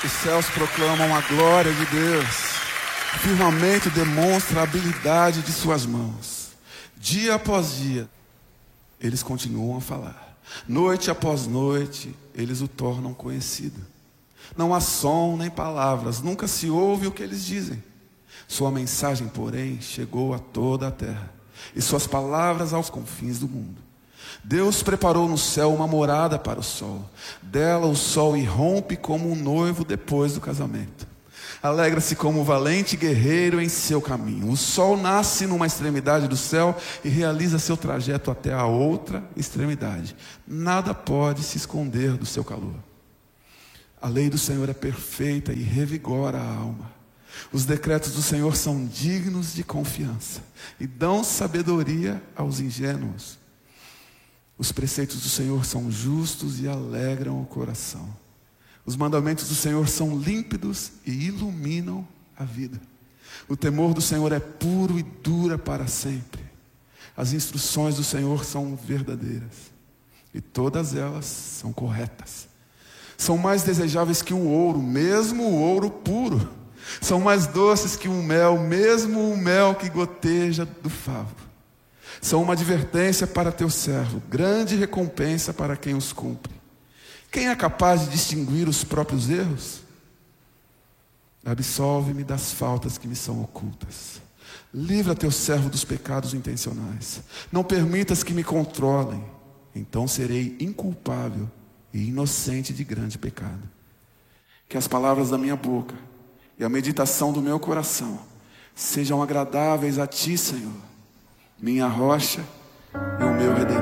Os céus proclamam a glória de Deus. O firmamento demonstra a habilidade de suas mãos. Dia após dia, eles continuam a falar. Noite após noite, eles o tornam conhecido. Não há som nem palavras, nunca se ouve o que eles dizem. Sua mensagem, porém, chegou a toda a terra, e suas palavras aos confins do mundo. Deus preparou no céu uma morada para o sol. Dela o sol irrompe como um noivo depois do casamento. Alegra-se como um valente guerreiro em seu caminho. O sol nasce numa extremidade do céu e realiza seu trajeto até a outra extremidade. Nada pode se esconder do seu calor. A lei do Senhor é perfeita e revigora a alma. Os decretos do Senhor são dignos de confiança e dão sabedoria aos ingênuos. Os preceitos do Senhor são justos e alegram o coração. Os mandamentos do Senhor são límpidos e iluminam a vida. O temor do Senhor é puro e dura para sempre. As instruções do Senhor são verdadeiras e todas elas são corretas. São mais desejáveis que o ouro, mesmo o ouro puro. São mais doces que o mel, mesmo o mel que goteja do favo. São uma advertência para teu servo, grande recompensa para quem os cumpre. Quem é capaz de distinguir os próprios erros? Absolve-me das faltas que me são ocultas. Livra teu servo dos pecados intencionais. Não permitas que me controlem. Então serei inculpável e inocente de grande pecado. Que as palavras da minha boca e a meditação do meu coração sejam agradáveis a ti, Senhor, minha rocha e o meu redentor.